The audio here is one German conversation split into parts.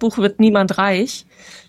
Buch wird niemand reich.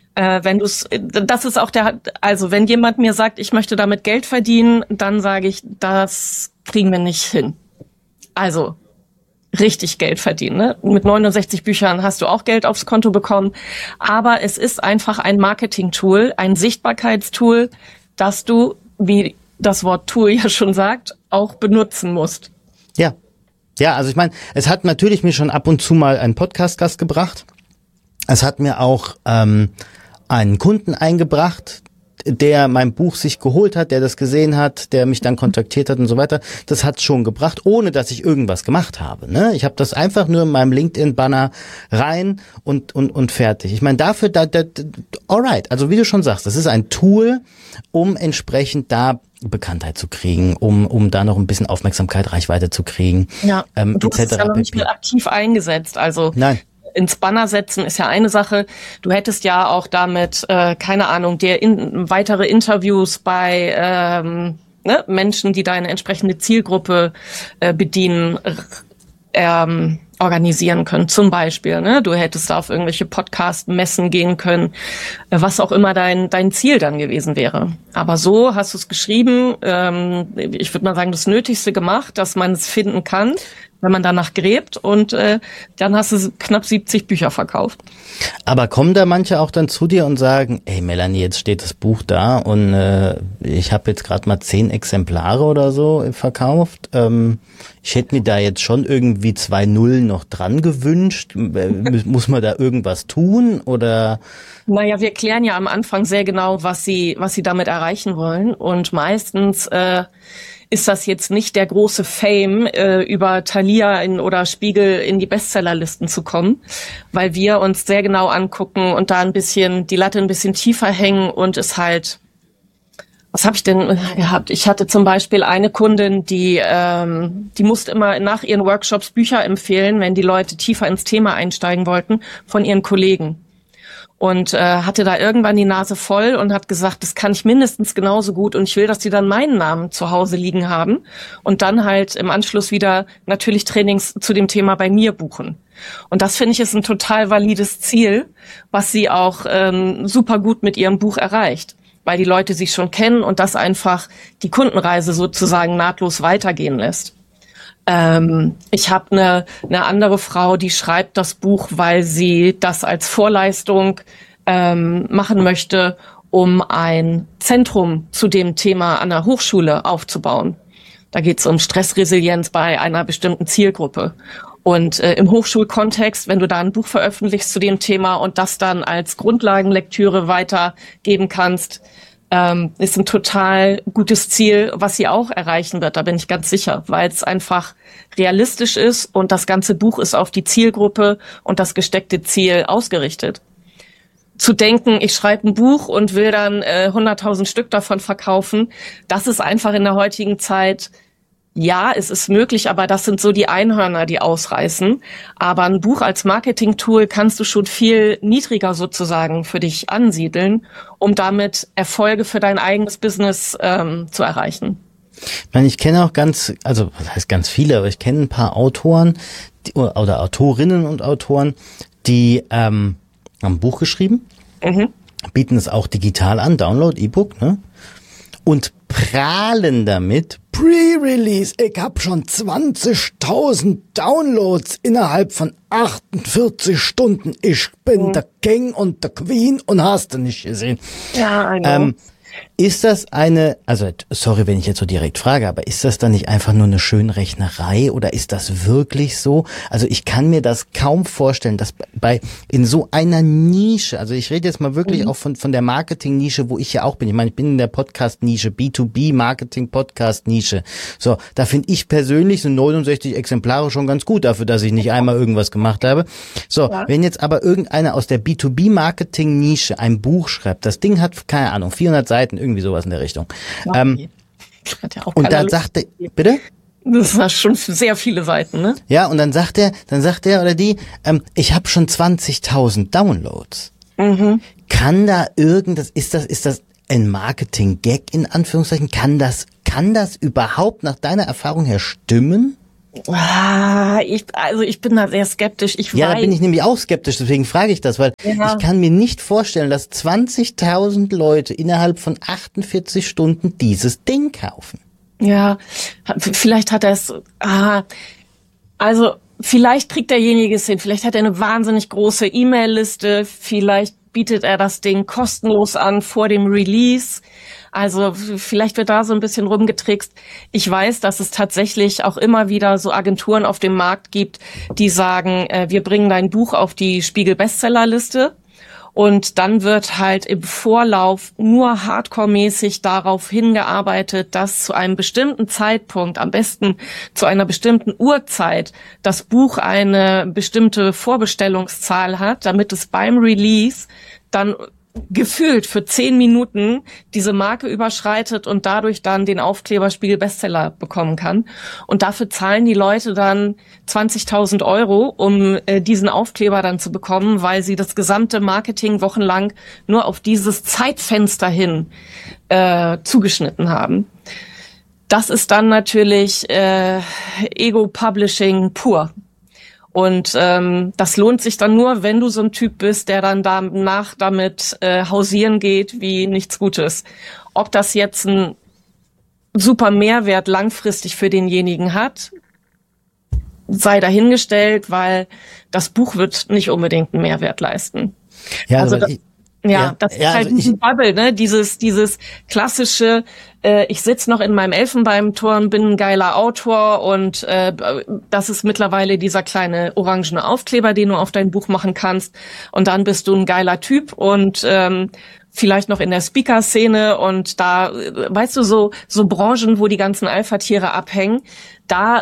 Das ist auch also wenn jemand mir sagt, ich möchte damit Geld verdienen, dann sage ich, das kriegen wir nicht hin. Also richtig Geld verdienen, ne? Mit 69 Büchern hast du auch Geld aufs Konto bekommen. Aber es ist einfach ein Marketing-Tool, ein Sichtbarkeitstool, das du, wie das Wort Tool ja schon sagt, auch benutzen musst. Ja. Ja, also ich meine, es hat natürlich mir schon ab und zu mal einen Podcast-Gast gebracht. Es hat mir auch einen Kunden eingebracht, der mein Buch sich geholt hat, der das gesehen hat, der mich dann kontaktiert hat und so weiter. Das hat's schon gebracht, ohne dass ich irgendwas gemacht habe. Ne? Ich habe das einfach nur in meinem LinkedIn-Banner rein und fertig. Ich meine, dafür, alright, also wie du schon sagst, das ist ein Tool, um entsprechend da Bekanntheit zu kriegen, um da noch ein bisschen Aufmerksamkeit, Reichweite zu kriegen. Ja, du hast es ja noch nicht mal aktiv eingesetzt, also nein. Ins Banner setzen ist ja eine Sache. Du hättest ja auch damit, keine Ahnung, dir weitere Interviews bei Menschen, die deine entsprechende Zielgruppe bedienen, organisieren können. Zum Beispiel, ne? Du hättest da auf irgendwelche Podcast-Messen gehen können, was auch immer dein Ziel dann gewesen wäre. Aber so hast du es geschrieben, ich würde mal sagen, das Nötigste gemacht, dass man es finden kann, wenn man danach gräbt, und dann hast du knapp 70 Bücher verkauft. Aber kommen da manche auch dann zu dir und sagen, ey Melanie, jetzt steht das Buch da und ich habe jetzt gerade mal 10 Exemplare oder so verkauft. Ich hätte mir da jetzt schon irgendwie 2 Nullen noch dran gewünscht. Muss man da irgendwas tun oder? Naja, wir klären ja am Anfang sehr genau, was sie damit erreichen wollen, und meistens ist das jetzt nicht der große Fame, über Thalia oder Spiegel in die Bestsellerlisten zu kommen, weil wir uns sehr genau angucken und da die Latte ein bisschen tiefer hängen und es halt, was habe ich denn gehabt? Ich hatte zum Beispiel eine Kundin, die musste immer nach ihren Workshops Bücher empfehlen, wenn die Leute tiefer ins Thema einsteigen wollten, von ihren Kollegen. Und hatte da irgendwann die Nase voll und hat gesagt, das kann ich mindestens genauso gut, und ich will, dass die dann meinen Namen zu Hause liegen haben und dann halt im Anschluss wieder natürlich Trainings zu dem Thema bei mir buchen. Und das, finde ich, ist ein total valides Ziel, was sie auch super gut mit ihrem Buch erreicht, weil die Leute sich schon kennen und das einfach die Kundenreise sozusagen nahtlos weitergehen lässt. Ich habe eine andere Frau, die schreibt das Buch, weil sie das als Vorleistung machen möchte, um ein Zentrum zu dem Thema an der Hochschule aufzubauen. Da geht es um Stressresilienz bei einer bestimmten Zielgruppe. Und im Hochschulkontext, wenn du da ein Buch veröffentlichst zu dem Thema und das dann als Grundlagenlektüre weitergeben kannst, ist ein total gutes Ziel, was sie auch erreichen wird, da bin ich ganz sicher, weil es einfach realistisch ist und das ganze Buch ist auf die Zielgruppe und das gesteckte Ziel ausgerichtet. Zu denken, ich schreibe ein Buch und will dann 100.000 Stück davon verkaufen, das ist einfach in der heutigen Zeit, ja, es ist möglich, aber das sind so die Einhörner, die ausreißen. Aber ein Buch als Marketing-Tool kannst du schon viel niedriger sozusagen für dich ansiedeln, um damit Erfolge für dein eigenes Business zu erreichen. Ich meine, ich kenne auch was heißt ganz viele, aber ich kenne ein paar Autoren oder Autorinnen und Autoren, die haben ein Buch geschrieben, bieten es auch digital an, Download, E-Book, ne? Und prahlen damit, Pre-Release, ich hab schon 20.000 Downloads innerhalb von 48 Stunden. Ich bin der King und der Queen und hast du nicht gesehen. Ja, I know. Ist das sorry, wenn ich jetzt so direkt frage, aber ist das dann nicht einfach nur eine Schönrechnerei oder ist das wirklich so? Also ich kann mir das kaum vorstellen, dass in so einer Nische, also ich rede jetzt mal wirklich auch von der Marketing-Nische, wo ich ja auch bin. Ich meine, ich bin in der Podcast-Nische, B2B-Marketing-Podcast-Nische. So, da finde ich persönlich so 69 Exemplare schon ganz gut dafür, dass ich nicht einmal irgendwas gemacht habe. So, ja. Wenn jetzt aber irgendeiner aus der B2B-Marketing-Nische ein Buch schreibt, das Ding hat, keine Ahnung, 400 Seiten, irgendwie sowas in der Richtung. Okay. Und da sagte, bitte? Das war schon sehr viele Seiten, ne? Ja, und dann sagt er oder die, ich habe schon 20.000 Downloads. Kann da ist das ein Marketing-Gag in Anführungszeichen? Kann das überhaupt nach deiner Erfahrung her stimmen? Ich bin da sehr skeptisch. Ja, da bin ich nämlich auch skeptisch, deswegen frage ich das, weil ich kann mir nicht vorstellen, dass 20.000 Leute innerhalb von 48 Stunden dieses Ding kaufen. Ja, vielleicht hat er es, also vielleicht kriegt derjenige es hin, vielleicht hat er eine wahnsinnig große E-Mail-Liste, vielleicht bietet er das Ding kostenlos an vor dem Release. Also vielleicht wird da so ein bisschen rumgetrickst. Ich weiß, dass es tatsächlich auch immer wieder so Agenturen auf dem Markt gibt, die sagen, wir bringen dein Buch auf die Spiegel-Bestsellerliste. Und dann wird halt im Vorlauf nur hardcore-mäßig darauf hingearbeitet, dass zu einem bestimmten Zeitpunkt, am besten zu einer bestimmten Uhrzeit, das Buch eine bestimmte Vorbestellungszahl hat, damit es beim Release dann gefühlt für 10 Minuten diese Marke überschreitet und dadurch dann den Aufkleber Spiegel Bestseller bekommen kann. Und dafür zahlen die Leute dann 20.000 €, um diesen Aufkleber dann zu bekommen, weil sie das gesamte Marketing wochenlang nur auf dieses Zeitfenster hin zugeschnitten haben. Das ist dann natürlich Ego-Publishing pur. Und das lohnt sich dann nur, wenn du so ein Typ bist, der dann danach damit hausieren geht wie nichts Gutes. Ob das jetzt einen super Mehrwert langfristig für denjenigen hat, sei dahingestellt, weil das Buch wird nicht unbedingt einen Mehrwert leisten. Ja, also das ist halt ein Bubble, ne? Dieses klassische, ich sitze noch in meinem Elfenbeinturm, bin ein geiler Autor und das ist mittlerweile dieser kleine orangene Aufkleber, den du auf dein Buch machen kannst und dann bist du ein geiler Typ und vielleicht noch in der Speaker-Szene und da, weißt du, so Branchen, wo die ganzen Alpha-Tiere abhängen, da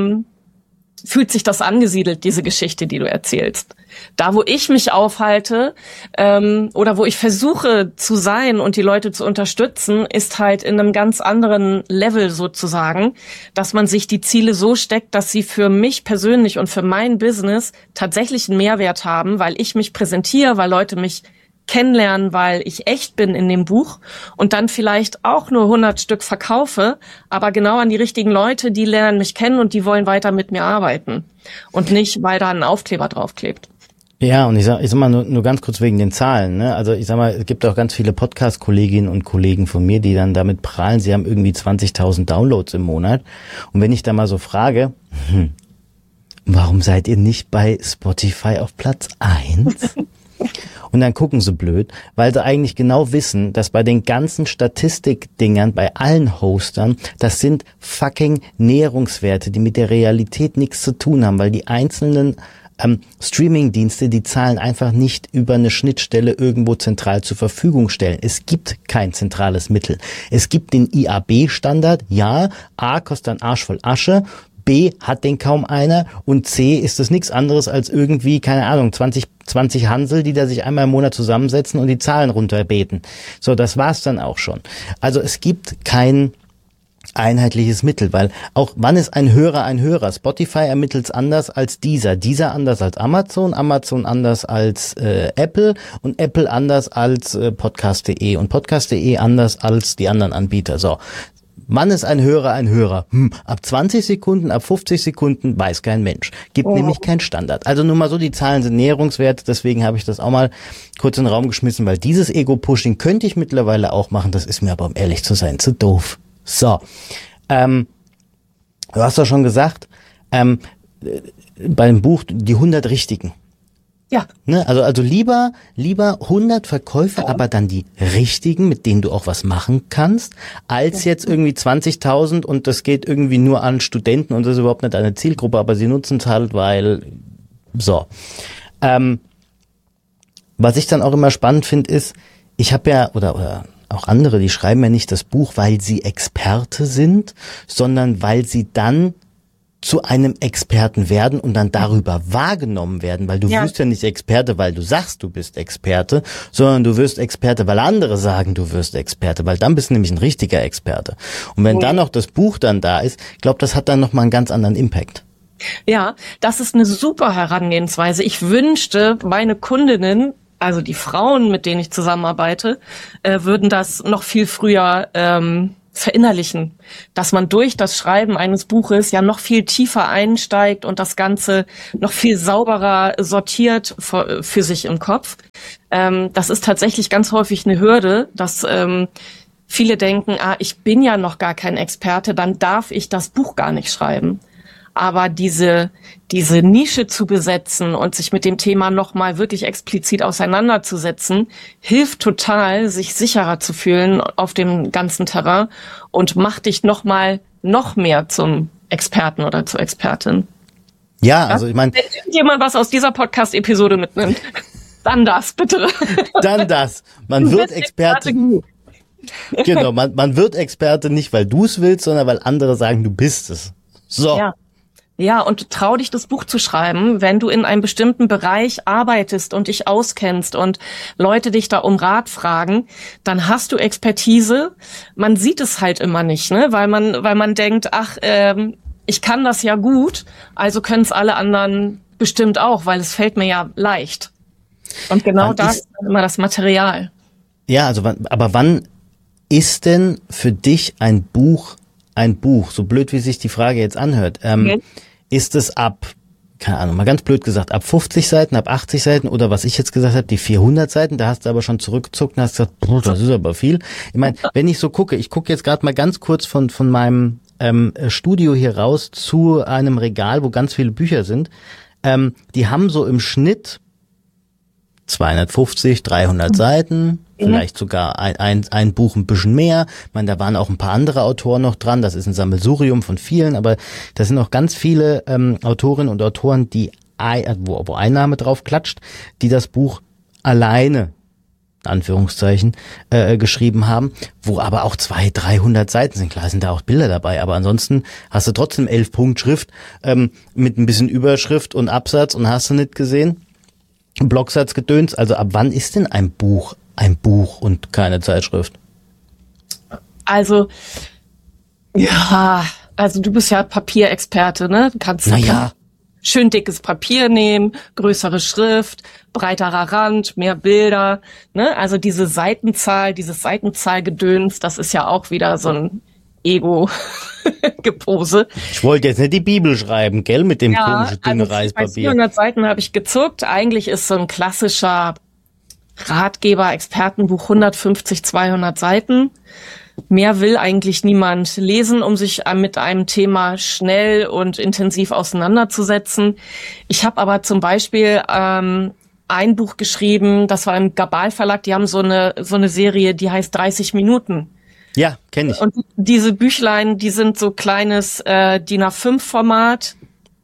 fühlt sich das angesiedelt, diese Geschichte, die du erzählst. Da, wo ich mich aufhalte oder wo ich versuche zu sein und die Leute zu unterstützen, ist halt in einem ganz anderen Level sozusagen, dass man sich die Ziele so steckt, dass sie für mich persönlich und für mein Business tatsächlich einen Mehrwert haben, weil ich mich präsentiere, weil Leute mich kennenlernen, weil ich echt bin in dem Buch und dann vielleicht auch nur 100 Stück verkaufe, aber genau an die richtigen Leute, die lernen mich kennen und die wollen weiter mit mir arbeiten und nicht, weil da ein Aufkleber draufklebt. Ja, und ich sag mal nur ganz kurz wegen den Zahlen, ne? Also ich sag mal, es gibt auch ganz viele Podcast-Kolleginnen und Kollegen von mir, die dann damit prahlen, sie haben irgendwie 20.000 Downloads im Monat. Und wenn ich da mal so frage, warum seid ihr nicht bei Spotify auf Platz 1? Und dann gucken sie blöd, weil sie eigentlich genau wissen, dass bei den ganzen Statistikdingern, bei allen Hostern, das sind fucking Näherungswerte, die mit der Realität nichts zu tun haben, weil die einzelnen Streaming-Dienste, die Zahlen einfach nicht über eine Schnittstelle irgendwo zentral zur Verfügung stellen. Es gibt kein zentrales Mittel. Es gibt den IAB-Standard, ja, A kostet ein Arsch voll Asche, B hat den kaum einer und C ist es nichts anderes als irgendwie, keine Ahnung, 20 Hansel, die da sich einmal im Monat zusammensetzen und die Zahlen runterbeten. So, das war's dann auch schon. Also es gibt kein einheitliches Mittel, weil auch wann ist ein Hörer ein Hörer? Spotify ermittelt's anders als dieser anders als Amazon anders als Apple und Apple anders als Podcast.de und Podcast.de anders als die anderen Anbieter. So. Wann ist ein Hörer ein Hörer? Ab 20 Sekunden, ab 50 Sekunden weiß kein Mensch. Gibt nämlich keinen Standard. Also nur mal so, die Zahlen sind Näherungswert, deswegen habe ich das auch mal kurz in den Raum geschmissen, weil dieses Ego-Pushing könnte ich mittlerweile auch machen, das ist mir aber, um ehrlich zu sein, zu doof. So, du hast doch schon gesagt, beim Buch die 100 Richtigen. Ja. Ne? Also lieber 100 Verkäufe, aber dann die richtigen, mit denen du auch was machen kannst, als jetzt irgendwie 20.000 und das geht irgendwie nur an Studenten und das ist überhaupt nicht eine Zielgruppe, aber sie nutzen es halt, weil so. Was ich dann auch immer spannend finde, ist, ich habe ja, oder auch andere, die schreiben ja nicht das Buch, weil sie Experte sind, sondern weil sie dann zu einem Experten werden und dann darüber wahrgenommen werden, weil du wirst ja nicht Experte, weil du sagst, du bist Experte, sondern du wirst Experte, weil andere sagen, du wirst Experte, weil dann bist du nämlich ein richtiger Experte. Und wenn dann noch das Buch dann da ist, ich glaube, das hat dann nochmal einen ganz anderen Impact. Ja, das ist eine super Herangehensweise. Ich wünschte, meine Kundinnen, also die Frauen, mit denen ich zusammenarbeite, würden das noch viel früher verinnerlichen, dass man durch das Schreiben eines Buches ja noch viel tiefer einsteigt und das Ganze noch viel sauberer sortiert für sich im Kopf. Das ist tatsächlich ganz häufig eine Hürde, dass viele denken, ich bin ja noch gar kein Experte, dann darf ich das Buch gar nicht schreiben. Aber diese Nische zu besetzen und sich mit dem Thema nochmal wirklich explizit auseinanderzusetzen, hilft total, sich sicherer zu fühlen auf dem ganzen Terrain und macht dich noch mehr zum Experten oder zur Expertin. Ja, also ich meine, wenn irgendjemand was aus dieser Podcast-Episode mitnimmt, dann das, bitte. Dann das. Man wird Experte. Genau, man wird Experte nicht, weil du es willst, sondern weil andere sagen, du bist es. So. Ja, und trau dich, das Buch zu schreiben, wenn du in einem bestimmten Bereich arbeitest und dich auskennst und Leute dich da um Rat fragen, dann hast du Expertise. Man sieht es halt immer nicht, ne, weil man denkt, ich kann das ja gut, also können es alle anderen bestimmt auch, weil es fällt mir ja leicht. Und genau da ist dann immer das Material. Ja, also wann ist denn für dich ein Buch, so blöd wie sich die Frage jetzt anhört, ist es ab, keine Ahnung, mal ganz blöd gesagt, ab 50 Seiten, ab 80 Seiten oder was ich jetzt gesagt habe, die 400 Seiten, da hast du aber schon zurückgezuckt und hast gesagt, das ist aber viel. Ich meine, wenn ich so gucke, ich gucke jetzt gerade mal ganz kurz von meinem Studio hier raus zu einem Regal, wo ganz viele Bücher sind. Die haben so im Schnitt 250, 300 Seiten, vielleicht sogar ein Buch ein bisschen mehr. Ich meine, da waren auch ein paar andere Autoren noch dran. Das ist ein Sammelsurium von vielen, aber da sind auch ganz viele Autorinnen und Autoren, die wo ein Name drauf klatscht, die das Buch alleine, in Anführungszeichen, geschrieben haben, wo aber auch 200, 300 Seiten sind. Klar sind da auch Bilder dabei, aber ansonsten hast du trotzdem 11 Punkt Schrift mit ein bisschen Überschrift und Absatz und hast du nicht gesehen. Blocksatzgedöns, also ab wann ist denn ein Buch und keine Zeitschrift? Also, du bist ja Papierexperte, ne? Du kannst schön dickes Papier nehmen, größere Schrift, breiterer Rand, mehr Bilder, ne? Also dieses Seitenzahlgedöns, das ist ja auch wieder so ein Ego-Gepose. Ich wollte jetzt nicht die Bibel schreiben, gell, mit dem komischen dünnen Reispapier. Bei 400 Seiten habe ich gezuckt. Eigentlich ist so ein klassischer Ratgeber, Expertenbuch 150, 200 Seiten. Mehr will eigentlich niemand lesen, um sich mit einem Thema schnell und intensiv auseinanderzusetzen. Ich habe aber zum Beispiel ein Buch geschrieben, das war im Gabal Verlag, die haben so eine Serie, die heißt 30 Minuten. Ja, kenne ich. Und diese Büchlein, die sind so kleines DIN A5-Format.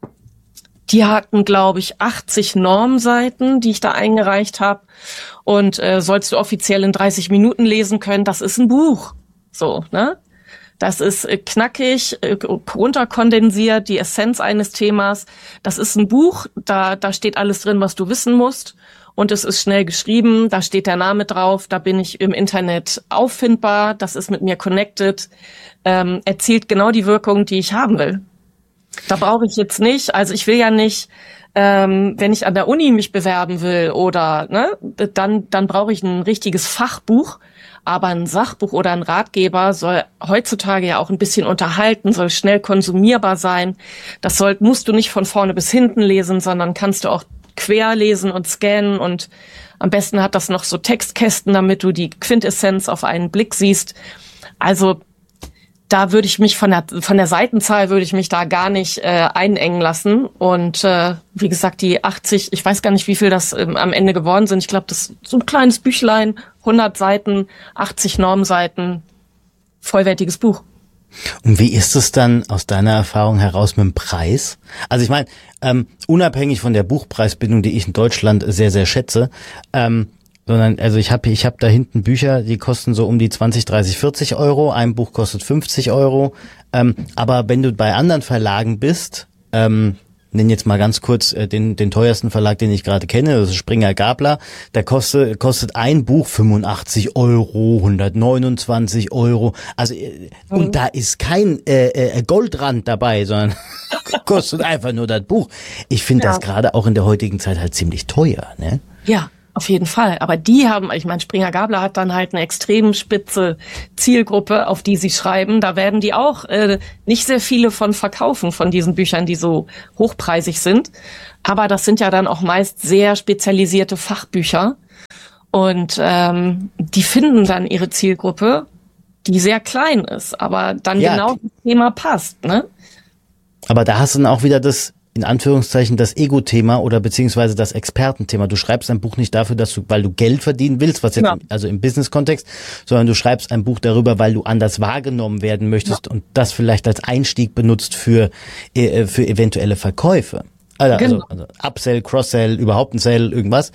Die hatten, glaube ich, 80 Normseiten, die ich da eingereicht habe. Und sollst du offiziell in 30 Minuten lesen können, das ist ein Buch. So, ne? Das ist knackig, runterkondensiert, die Essenz eines Themas. Das ist ein Buch, da steht alles drin, was du wissen musst. Und es ist schnell geschrieben, da steht der Name drauf, da bin ich im Internet auffindbar, das ist mit mir connected, erzielt genau die Wirkung, die ich haben will. Da brauche ich jetzt nicht, also ich will ja nicht, wenn ich an der Uni mich bewerben will oder ne, dann brauche ich ein richtiges Fachbuch, aber ein Sachbuch oder ein Ratgeber soll heutzutage ja auch ein bisschen unterhalten, soll schnell konsumierbar sein. Das musst du nicht von vorne bis hinten lesen, sondern kannst du auch quer lesen und scannen und am besten hat das noch so Textkästen, damit du die Quintessenz auf einen Blick siehst. Also da würde ich mich von der Seitenzahl würde ich mich da gar nicht einengen lassen. Und wie gesagt, die 80, ich weiß gar nicht, wie viel das am Ende geworden sind. Ich glaube, das ist so ein kleines Büchlein, 100 Seiten, 80 Normseiten, vollwertiges Buch. Und wie ist es dann aus deiner Erfahrung heraus mit dem Preis? Also ich meine, unabhängig von der Buchpreisbindung, die ich in Deutschland sehr, sehr schätze, sondern also ich hab da hinten Bücher, die kosten so um die 20, 30, 40 Euro. Ein Buch kostet 50 Euro. Aber wenn du bei anderen Verlagen bist, nenn jetzt mal ganz kurz den teuersten Verlag, den ich gerade kenne, das ist Springer Gabler, da kostet ein Buch 85 Euro, 129 Euro. Also und da ist kein Goldrand dabei, sondern kostet einfach nur das Buch. Ich finde das gerade auch in der heutigen Zeit halt ziemlich teuer, ne? Ja. Auf jeden Fall. Aber die haben, ich meine, Springer-Gabler hat dann halt eine extrem spitze Zielgruppe, auf die sie schreiben. Da werden die auch nicht sehr viele von verkaufen, von diesen Büchern, die so hochpreisig sind. Aber das sind ja dann auch meist sehr spezialisierte Fachbücher. Und die finden dann ihre Zielgruppe, die sehr klein ist, aber dann genau das Thema passt, ne? Aber da hast du dann auch wieder das, in Anführungszeichen, das Ego-Thema oder beziehungsweise das Expertenthema. Du schreibst ein Buch nicht dafür, weil du Geld verdienen willst, was jetzt also im Business-Kontext, sondern du schreibst ein Buch darüber, weil du anders wahrgenommen werden möchtest und das vielleicht als Einstieg benutzt für eventuelle Verkäufe. Also Upsell, Cross-Sell, überhaupt ein Sell, irgendwas.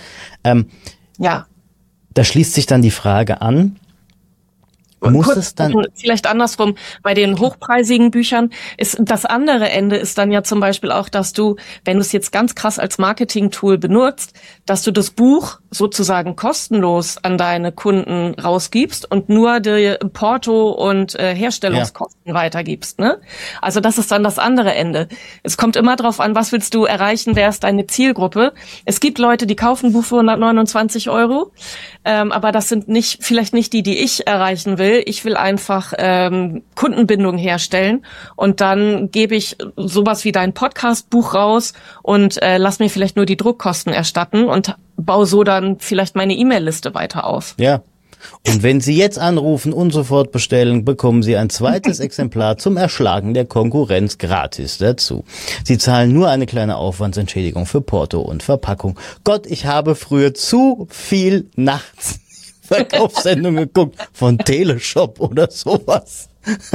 Da schließt sich dann die Frage an, vielleicht andersrum, bei den hochpreisigen Büchern ist das andere Ende ist dann ja zum Beispiel auch, dass du, wenn du es jetzt ganz krass als Marketing-Tool benutzt, dass du das Buch sozusagen kostenlos an deine Kunden rausgibst und nur die Porto und Herstellungskosten weitergibst, ne? Also das ist dann das andere Ende. Es kommt immer drauf an, was willst du erreichen, wer ist deine Zielgruppe. Es gibt Leute, die kaufen ein Buch für 129 €, aber das sind vielleicht nicht die ich erreichen will. Ich will einfach Kundenbindung herstellen und dann gebe ich sowas wie dein Podcast-Buch raus und lass mir vielleicht nur die Druckkosten erstatten und baue so dann vielleicht meine E-Mail-Liste weiter auf. Ja. Und wenn Sie jetzt anrufen und sofort bestellen, bekommen Sie ein zweites Exemplar zum Erschlagen der Konkurrenz gratis dazu. Sie zahlen nur eine kleine Aufwandsentschädigung für Porto und Verpackung. Gott, ich habe früher zu viel nachts Verkaufssendungen geguckt von Teleshop oder sowas.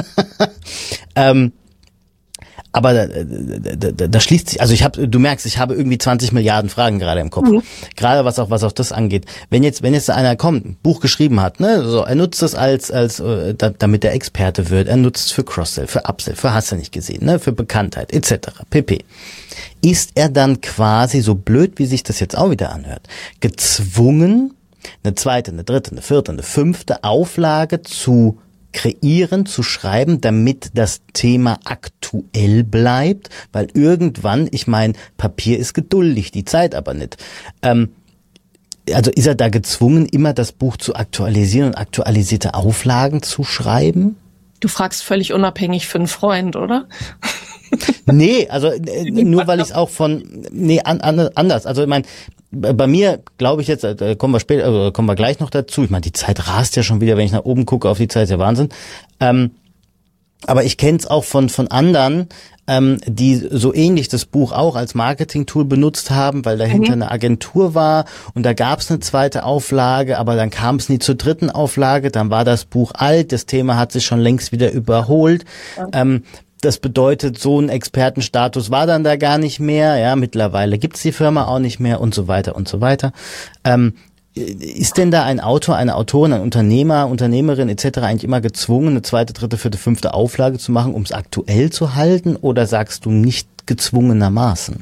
Aber da schließt sich, also du merkst, ich habe irgendwie 20 Milliarden Fragen gerade im Kopf. Gerade was auch das angeht. Wenn jetzt einer kommt, ein Buch geschrieben hat, ne, so, er nutzt es damit er Experte wird, er nutzt es für Cross-Sell, für Upsell, für hast du nicht gesehen, ne, für Bekanntheit, etc. pp. Ist er dann quasi, so blöd wie sich das jetzt auch wieder anhört, gezwungen, eine zweite, eine dritte, eine vierte, eine fünfte Auflage zu kreieren, zu schreiben, damit das Thema aktuell bleibt, weil irgendwann, ich meine, Papier ist geduldig, die Zeit aber nicht. Also ist er da gezwungen, immer das Buch zu aktualisieren und aktualisierte Auflagen zu schreiben? Du fragst völlig unabhängig für einen Freund, oder? Nee, also nur weil ich es auch anders. Also ich meine, bei mir glaube ich jetzt, kommen wir gleich noch dazu. Ich meine, die Zeit rast ja schon wieder, wenn ich nach oben gucke auf die Zeit, ist ja Wahnsinn. Aber ich kenne es auch von anderen, die so ähnlich das Buch auch als Marketing-Tool benutzt haben, weil dahinter eine Agentur war und da gab es eine zweite Auflage, aber dann kam es nie zur dritten Auflage, dann war das Buch alt, das Thema hat sich schon längst wieder überholt. Das bedeutet, so ein Expertenstatus war dann da gar nicht mehr. Ja, mittlerweile gibt's die Firma auch nicht mehr und so weiter und so weiter. Ist denn da ein Autor, eine Autorin, ein Unternehmer, Unternehmerin etc. eigentlich immer gezwungen, eine zweite, dritte, vierte, fünfte Auflage zu machen, um es aktuell zu halten? Oder sagst du nicht gezwungenermaßen?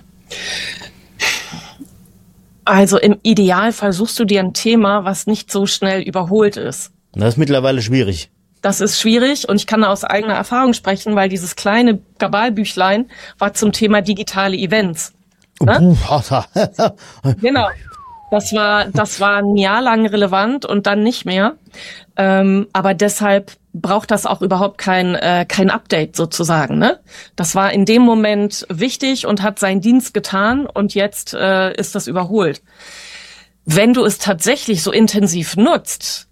Also im Idealfall suchst du dir ein Thema, was nicht so schnell überholt ist. Das ist mittlerweile schwierig. Das ist schwierig und ich kann aus eigener Erfahrung sprechen, weil dieses kleine Gabalbüchlein war zum Thema digitale Events. Ne? Genau. Das war ein Jahr lang relevant und dann nicht mehr. Aber deshalb braucht das auch überhaupt kein Update sozusagen. Ne? Das war in dem Moment wichtig und hat seinen Dienst getan und jetzt ist das überholt. Wenn du es tatsächlich so intensiv nutzt,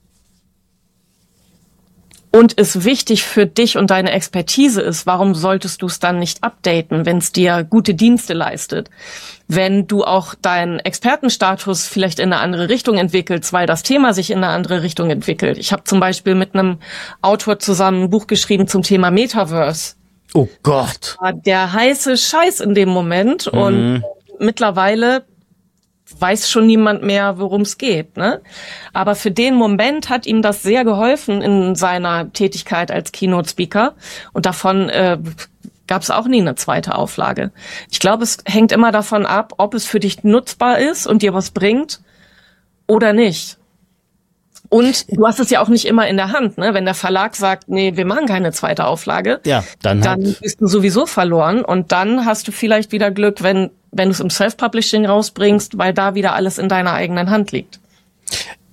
und es wichtig für dich und deine Expertise ist, warum solltest du es dann nicht updaten, wenn es dir gute Dienste leistet? Wenn du auch deinen Expertenstatus vielleicht in eine andere Richtung entwickelst, weil das Thema sich in eine andere Richtung entwickelt. Ich habe zum Beispiel mit einem Autor zusammen ein Buch geschrieben zum Thema Metaverse. Oh Gott. Der heiße Scheiß in dem Moment und mittlerweile weiß schon niemand mehr, worum es geht, ne? Aber für den Moment hat ihm das sehr geholfen in seiner Tätigkeit als Keynote-Speaker und davon gab es auch nie eine zweite Auflage. Ich glaube, es hängt immer davon ab, ob es für dich nutzbar ist und dir was bringt oder nicht. Und du hast es ja auch nicht immer in der Hand, ne? Wenn der Verlag sagt, nee, wir machen keine zweite Auflage, ja, dann bist du sowieso verloren und dann hast du vielleicht wieder Glück, wenn du es im Self-Publishing rausbringst, weil da wieder alles in deiner eigenen Hand liegt.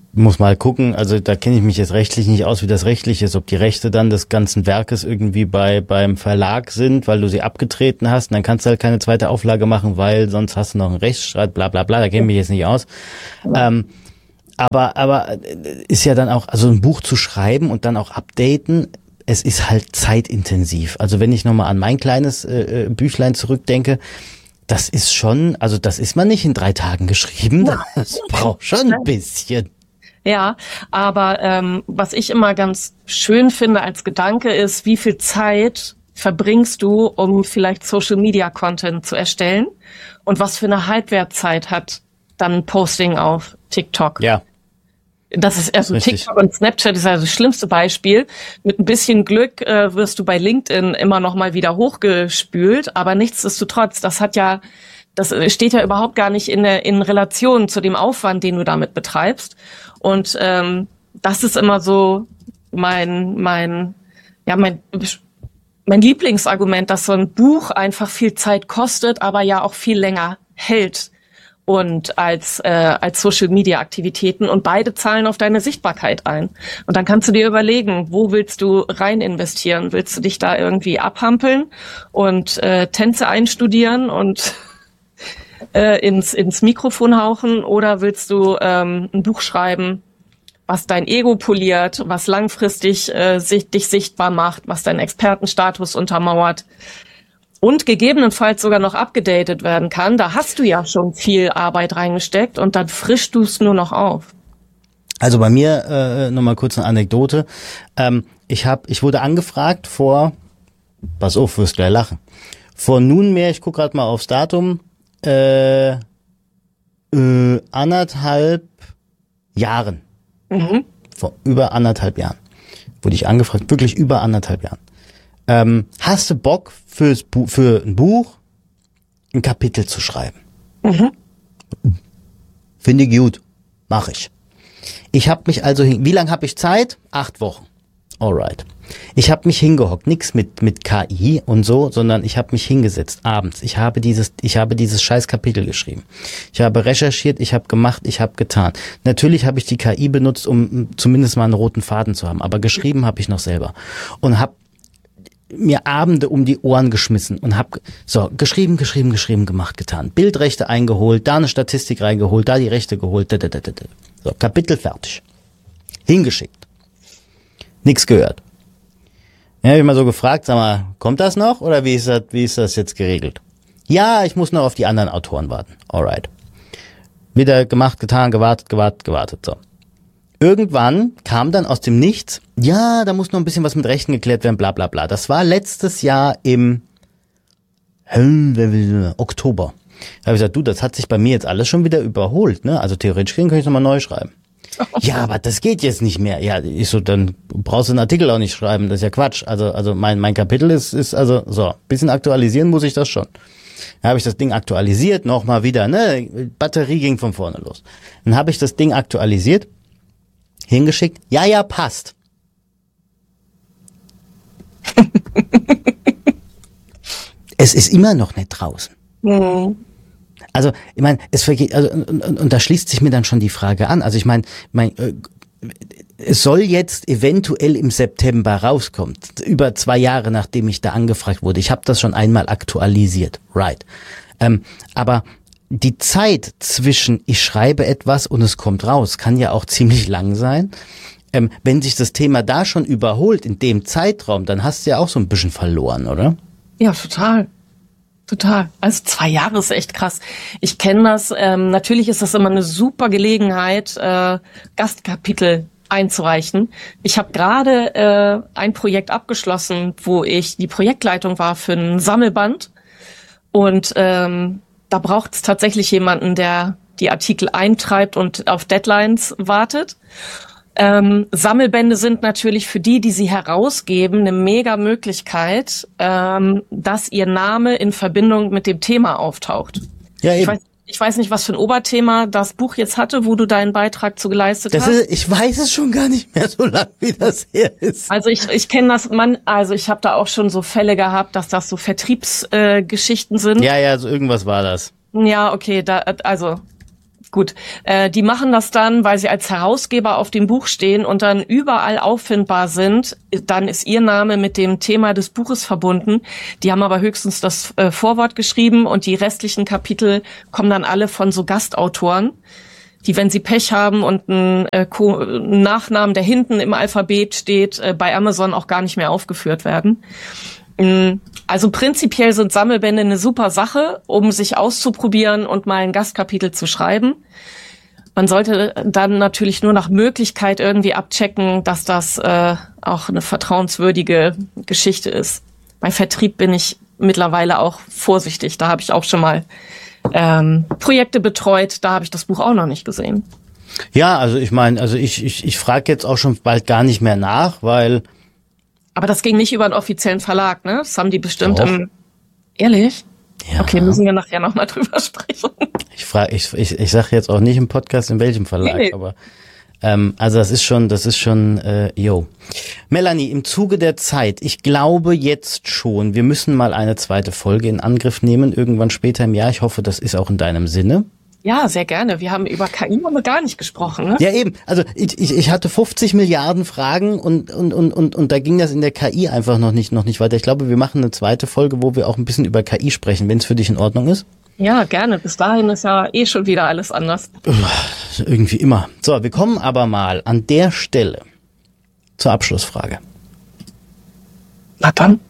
muss mal gucken, also da kenne ich mich jetzt rechtlich nicht aus, wie das rechtlich ist, ob die Rechte dann des ganzen Werkes irgendwie beim Verlag sind, weil du sie abgetreten hast, und dann kannst du halt keine zweite Auflage machen, weil sonst hast du noch einen Rechtsstreit, bla bla bla, da kenne ich mich jetzt nicht aus. Aber ist ja dann auch, also ein Buch zu schreiben und dann auch updaten, es ist halt zeitintensiv. Also wenn ich nochmal an mein kleines Büchlein zurückdenke, das ist schon, also das ist man nicht in 3 Tagen geschrieben, das braucht schon ein bisschen. Ja, aber was ich immer ganz schön finde als Gedanke ist, wie viel Zeit verbringst du, um vielleicht Social-Media-Content zu erstellen, und was für eine Halbwertzeit hat dann ein Posting auf TikTok? Ja. Das ist also Richtig. TikTok und Snapchat ist also das schlimmste Beispiel. Mit ein bisschen Glück wirst du bei LinkedIn immer noch mal wieder hochgespült, aber nichtsdestotrotz, das steht ja überhaupt gar nicht in Relation zu dem Aufwand, den du damit betreibst. Und das ist immer so mein Lieblingsargument, dass so ein Buch einfach viel Zeit kostet, aber ja auch viel länger hält und als Social-Media-Aktivitäten, und beide zahlen auf deine Sichtbarkeit ein. Und dann kannst du dir überlegen, wo willst du rein investieren? Willst du dich da irgendwie abhampeln und Tänze einstudieren und ins Mikrofon hauchen, oder willst du ein Buch schreiben, was dein Ego poliert, was langfristig dich sichtbar macht, was deinen Expertenstatus untermauert und gegebenenfalls sogar noch abgedatet werden kann? Da hast du ja schon viel Arbeit reingesteckt und dann frischst du es nur noch auf. Also bei mir, nochmal kurz eine Anekdote. Ich wurde angefragt vor, pass auf, wirst gleich lachen, vor nunmehr, ich gucke gerade mal aufs Datum, 1,5 Jahren. Mhm. Vor über 1,5 Jahren wurde ich angefragt, wirklich über 1,5 Jahren. Hast du Bock für ein Buch ein Kapitel zu schreiben? Mhm. Finde ich gut, mache ich. Ich habe mich also, wie lange habe ich Zeit? 8 Wochen. Alright. Ich habe mich hingehockt, nix mit KI und so, sondern ich habe mich hingesetzt abends. Ich habe dieses scheiß Kapitel geschrieben. Ich habe recherchiert, ich habe gemacht, ich habe getan. Natürlich habe ich die KI benutzt, um zumindest mal einen roten Faden zu haben, aber geschrieben habe ich noch selber und habe mir Abende um die Ohren geschmissen und habe geschrieben, gemacht, getan. Bildrechte eingeholt, da eine Statistik reingeholt, da die Rechte geholt. So, Kapitel fertig. Hingeschickt. Nix gehört. Ja, hab ich mal so gefragt, sag mal, kommt das noch oder wie ist das jetzt geregelt? Ja, ich muss noch auf die anderen Autoren warten. Alright. Wieder gemacht, getan, gewartet, so. Irgendwann kam dann aus dem Nichts, ja, da muss noch ein bisschen was mit Rechten geklärt werden, bla bla bla. Das war letztes Jahr im Oktober. Da habe ich gesagt, du, das hat sich bei mir jetzt alles schon wieder überholt, ne? Also theoretisch kann ich nochmal neu schreiben. Ja, aber das geht jetzt nicht mehr. Ja, ich so, dann brauchst du einen Artikel auch nicht schreiben, das ist ja Quatsch. Also mein Kapitel ist also so, bisschen aktualisieren muss ich das schon. Dann habe ich das Ding aktualisiert, nochmal wieder, ne? Batterie ging von vorne los. Dann habe ich das Ding aktualisiert, hingeschickt, ja, passt. Es ist immer noch nicht draußen. Mhm. Also, ich meine, es vergeht, also, und da schließt sich mir dann schon die Frage an. Also, ich meine, es soll jetzt eventuell im September rauskommen, über 2 Jahre, nachdem ich da angefragt wurde. Ich habe das schon einmal aktualisiert, right. Aber die Zeit zwischen ich schreibe etwas und es kommt raus, kann ja auch ziemlich lang sein. Wenn sich das Thema da schon überholt in dem Zeitraum, dann hast du ja auch so ein bisschen verloren, oder? Ja, total. Total. Also 2 Jahre ist echt krass. Ich kenne das. Natürlich ist das immer eine super Gelegenheit, Gastkapitel einzureichen. Ich habe gerade ein Projekt abgeschlossen, wo ich die Projektleitung war für ein Sammelband. Und da braucht es tatsächlich jemanden, der die Artikel eintreibt und auf Deadlines wartet. Sammelbände sind natürlich für die sie herausgeben, eine mega Möglichkeit, dass ihr Name in Verbindung mit dem Thema auftaucht. Ja, eben. Ich weiß nicht, was für ein Oberthema das Buch jetzt hatte, wo du deinen Beitrag zu geleistet hast. Ich weiß es schon gar nicht mehr, so lange wie das her ist. Also ich kenne das, ich habe da auch schon so Fälle gehabt, dass das so Vertriebsgeschichten sind. Ja, so irgendwas war das. Ja, okay, Gut, die machen das dann, weil sie als Herausgeber auf dem Buch stehen und dann überall auffindbar sind. Dann ist ihr Name mit dem Thema des Buches verbunden. Die haben aber höchstens das Vorwort geschrieben und die restlichen Kapitel kommen dann alle von so Gastautoren, die, wenn sie Pech haben und einen Nachnamen, der hinten im Alphabet steht, bei Amazon auch gar nicht mehr aufgeführt werden. Also prinzipiell sind Sammelbände eine super Sache, um sich auszuprobieren und mal ein Gastkapitel zu schreiben. Man sollte dann natürlich nur nach Möglichkeit irgendwie abchecken, dass das auch eine vertrauenswürdige Geschichte ist. Bei Vertrieb bin ich mittlerweile auch vorsichtig. Da habe ich auch schon mal Projekte betreut, da habe ich das Buch auch noch nicht gesehen. Ja, also ich meine, ich frage jetzt auch schon bald gar nicht mehr nach, weil... Aber das ging nicht über einen offiziellen Verlag, ne? Das haben die bestimmt Doch. Ehrlich? Ja. Okay, müssen wir nachher nochmal drüber sprechen. Ich sage jetzt auch nicht im Podcast, in welchem Verlag, Nee. aber also das ist schon, Melanie, im Zuge der Zeit, ich glaube jetzt schon, wir müssen mal eine zweite Folge in Angriff nehmen, irgendwann später im Jahr. Ich hoffe, das ist auch in deinem Sinne. Ja, sehr gerne. Wir haben über KI haben wir gar nicht gesprochen, ne? Ja, eben. Also ich hatte 50 Milliarden Fragen und da ging das in der KI einfach noch nicht weiter. Ich glaube, wir machen eine zweite Folge, wo wir auch ein bisschen über KI sprechen, wenn es für dich in Ordnung ist. Ja, gerne. Bis dahin ist ja eh schon wieder alles anders. Irgendwie immer. So, wir kommen aber mal an der Stelle zur Abschlussfrage. Na dann.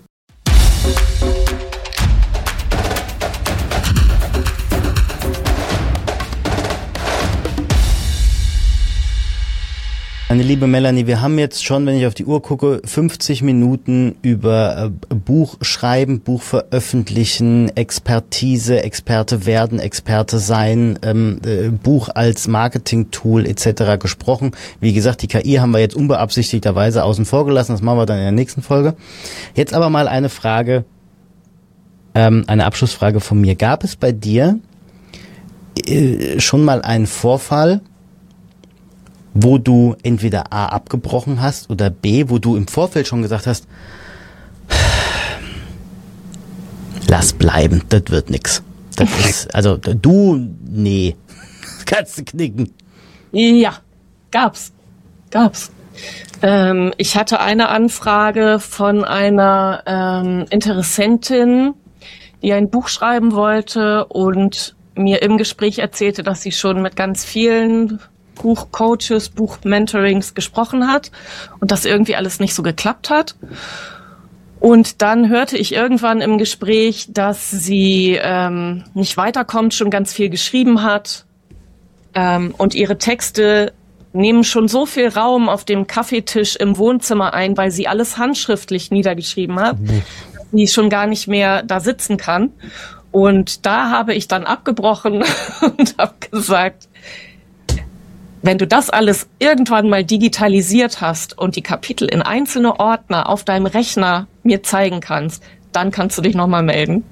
Meine liebe Melanie, wir haben jetzt schon, wenn ich auf die Uhr gucke, 50 Minuten über Buch schreiben, Buch veröffentlichen, Expertise, Experte werden, Experte sein, Buch als Marketing-Tool etc. gesprochen. Wie gesagt, die KI haben wir jetzt unbeabsichtigterweise außen vor gelassen, das machen wir dann in der nächsten Folge. Jetzt aber mal eine Frage, eine Abschlussfrage von mir. Gab es bei dir schon mal einen Vorfall, wo du entweder A abgebrochen hast oder B, wo du im Vorfeld schon gesagt hast, lass bleiben, das wird nix. Das ist, also nee, kannst du knicken. Ja, gab's. Ich hatte eine Anfrage von einer Interessentin, die ein Buch schreiben wollte und mir im Gespräch erzählte, dass sie schon mit ganz vielen Buchcoaches, Buchmentorings gesprochen hat und das irgendwie alles nicht so geklappt hat. Und dann hörte ich irgendwann im Gespräch, dass sie nicht weiterkommt, schon ganz viel geschrieben hat und ihre Texte nehmen schon so viel Raum auf dem Kaffeetisch im Wohnzimmer ein, weil sie alles handschriftlich niedergeschrieben hat, dass sie schon gar nicht mehr da sitzen kann. Und da habe ich dann abgebrochen und habe gesagt, wenn du das alles irgendwann mal digitalisiert hast und die Kapitel in einzelne Ordner auf deinem Rechner mir zeigen kannst, dann kannst du dich nochmal melden.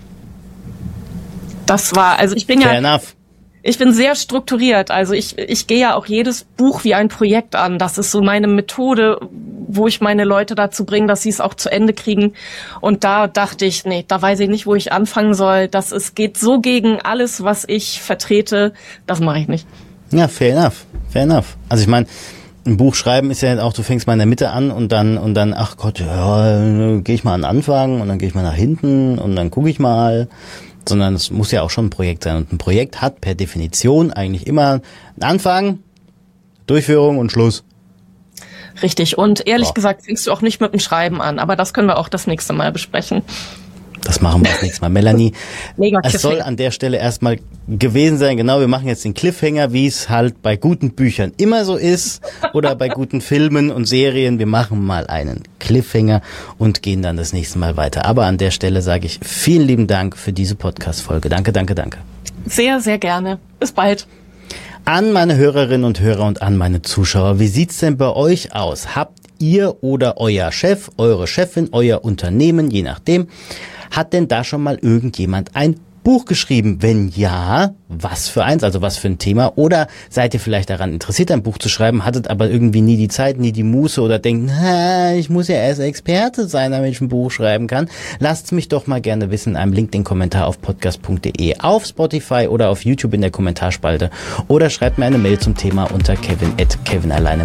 Das war, also ich bin Fair enough. Ich bin sehr strukturiert. Also ich gehe ja auch jedes Buch wie ein Projekt an. Das ist so meine Methode, wo ich meine Leute dazu bringe, dass sie es auch zu Ende kriegen. Und da dachte ich, nee, da weiß ich nicht, wo ich anfangen soll. Geht so gegen alles, was ich vertrete. Das mache ich nicht. Ja, fair enough. Also ich meine, ein Buch schreiben ist ja auch, du fängst mal in der Mitte an und dann, ach Gott, ja, gehe ich mal an den Anfang und dann gehe ich mal nach hinten und dann gucke ich mal. Sondern es muss ja auch schon ein Projekt sein. Und ein Projekt hat per Definition eigentlich immer einen Anfang, Durchführung und Schluss. Richtig. Und ehrlich gesagt fängst du auch nicht mit dem Schreiben an. Aber das können wir auch das nächste Mal besprechen. Das machen wir das nächste Mal. Melanie, Mega es soll an der Stelle erstmal gewesen sein. Genau, wir machen jetzt den Cliffhanger, wie es halt bei guten Büchern immer so ist oder bei guten Filmen und Serien. Wir machen mal einen Cliffhanger und gehen dann das nächste Mal weiter. Aber an der Stelle sage ich vielen lieben Dank für diese Podcast-Folge. Danke. Sehr, sehr gerne. Bis bald. An meine Hörerinnen und Hörer und an meine Zuschauer, wie sieht's denn bei euch aus? Habt ihr oder euer Chef, eure Chefin, euer Unternehmen, je nachdem, hat denn da schon mal irgendjemand ein Buch geschrieben? Wenn ja, was für eins, also was für ein Thema? Oder seid ihr vielleicht daran interessiert, ein Buch zu schreiben, hattet aber irgendwie nie die Zeit, nie die Muße oder denkt, ich muss ja erst Experte sein, damit ich ein Buch schreiben kann? Lasst mich doch mal gerne wissen in einem LinkedIn-Kommentar auf podcast.de, auf Spotify oder auf YouTube in der Kommentarspalte oder schreibt mir eine Mail zum Thema unter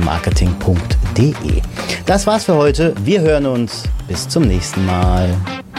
kevin@kevinalleinemarketing.de. Das war's für heute. Wir hören uns. Bis zum nächsten Mal.